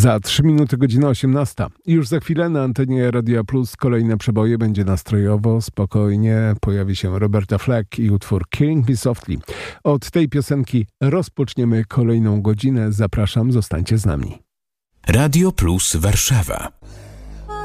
Za 3 minuty godzina 18. Już za chwilę na antenie Radia Plus kolejne przeboje, będzie nastrojowo, spokojnie. Pojawi się Roberta Fleck i utwór Killing Me Softly. Od tej piosenki rozpoczniemy kolejną godzinę. Zapraszam, zostańcie z nami. Radio Plus Warszawa.